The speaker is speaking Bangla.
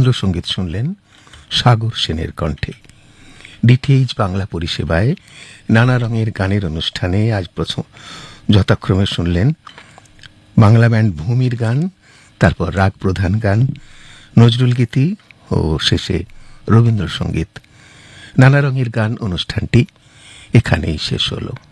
রবীন্দ্রসঙ্গীত শুনলেন সাগর সেনের কণ্ঠে। ডিটিএইচ বাংলা পরিষেবায় নানা রঙের গানের অনুষ্ঠানে আজ প্রথম যথাক্রমে শুনলেন বাংলা ব্যান্ড ভূমির গান, তারপর রাগ প্রধান গান, নজরুল গীতি ও শেষে রবীন্দ্রসঙ্গীত। নানা রঙের গান অনুষ্ঠানটি এখানেই শেষ হলো।